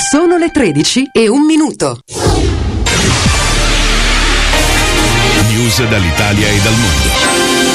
Sono le 13:01. News dall'Italia e dal mondo.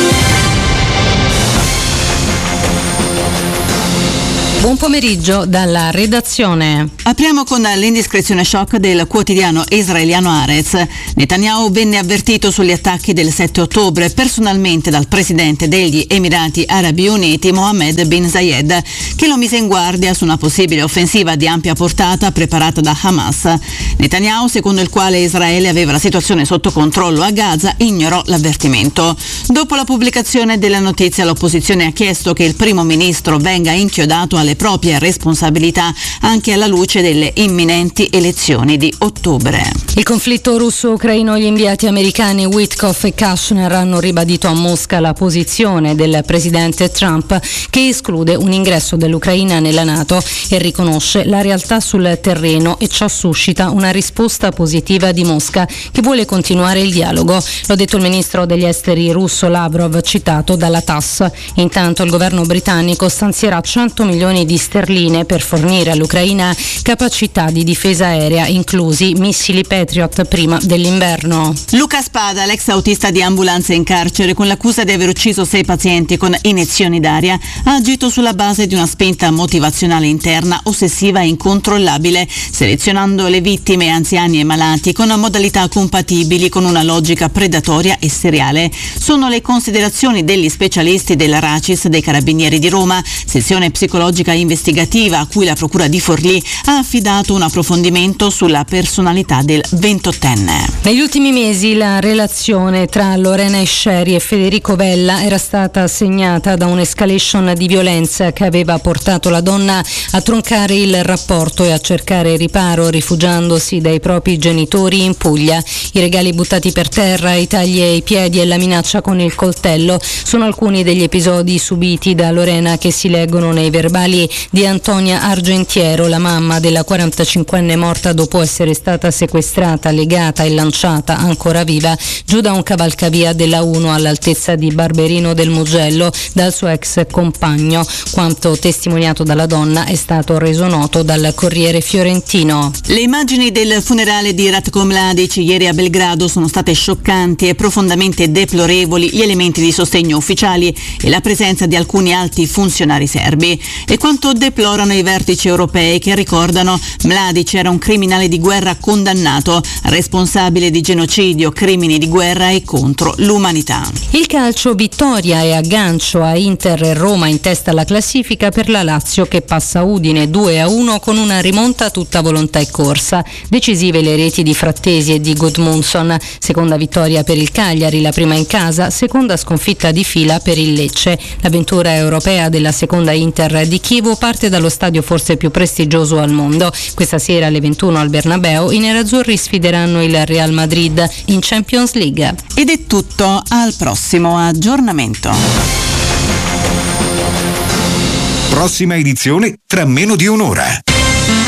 Buon pomeriggio dalla redazione. Apriamo con l'indiscrezione shock del quotidiano israeliano Haaretz. Netanyahu venne avvertito sugli attacchi del 7 ottobre personalmente dal presidente degli Emirati Arabi Uniti Mohammed bin Zayed, che lo mise in guardia su una possibile offensiva di ampia portata preparata da Hamas. Netanyahu, secondo il quale Israele aveva la situazione sotto controllo a Gaza, ignorò l'avvertimento. Dopo la pubblicazione della notizia, l'opposizione ha chiesto che il primo ministro venga inchiodato alle proprie responsabilità anche alla luce delle imminenti elezioni di ottobre. Il conflitto russo-ucraino, gli inviati americani Witkoff e Kushner hanno ribadito a Mosca la posizione del presidente Trump, che esclude un ingresso dell'Ucraina nella NATO e riconosce la realtà sul terreno, e ciò suscita una risposta positiva di Mosca, che vuole continuare il dialogo. L'ha detto il ministro degli esteri russo Lavrov, citato dalla TASS. Intanto il governo britannico stanzierà 100 milioni di sterline per fornire all'Ucraina capacità di difesa aerea, inclusi missili Patriot, prima dell'inverno. Luca Spada, l'ex autista di ambulanza in carcere con l'accusa di aver ucciso 6 pazienti con iniezioni d'aria, ha agito sulla base di una spinta motivazionale interna ossessiva e incontrollabile, selezionando le vittime anziani e malati con modalità compatibili con una logica predatoria e seriale. Sono le considerazioni degli specialisti della RACIS dei Carabinieri di Roma, sezione psicologica investigativa a cui la procura di Forlì ha affidato un approfondimento sulla personalità del 28enne. Negli ultimi mesi la relazione tra Lorena Esceri e Federico Vella era stata segnata da un'escalation di violenza che aveva portato la donna a troncare il rapporto e a cercare riparo rifugiandosi dai propri genitori in Puglia. I regali buttati per terra, i tagli ai piedi e la minaccia con il coltello sono alcuni degli episodi subiti da Lorena, che si leggono nei verbali di Antonia Argentiero, la mamma della 45enne morta dopo essere stata sequestrata, legata e lanciata ancora viva giù da un cavalcavia della 1 all'altezza di Barberino del Mugello dal suo ex compagno. Quanto testimoniato dalla donna è stato reso noto dal Corriere Fiorentino. Le immagini del funerale di Ratko Mladic ieri a Belgrado sono state scioccanti e profondamente deplorevoli gli elementi di sostegno ufficiali e la presenza di alcuni alti funzionari serbi. E quanto deplorano i vertici europei, che ricordano: Mladic era un criminale di guerra condannato, responsabile di genocidio, crimini di guerra e contro l'umanità. Il calcio, vittoria e aggancio a Inter e Roma in testa alla classifica per la Lazio, che passa Udine 2-1 con una rimonta a tutta volontà e corsa. Decisive le reti di Frattesi e di Gudmundsson. Seconda vittoria per il Cagliari, la prima in casa, seconda sconfitta di fila per il Lecce. L'avventura europea della seconda Inter di Chievo parte dallo stadio forse più prestigioso al mondo. Questa sera alle 21 al Bernabeu i nerazzurri sfideranno il Real Madrid in Champions League. Ed è tutto, al prossimo aggiornamento. Prossima edizione tra meno di un'ora.